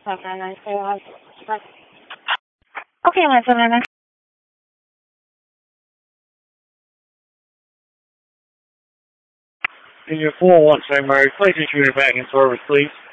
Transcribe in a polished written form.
Okay, nice. Okay, my In your 401 St. Mary, please issue it back in service, please.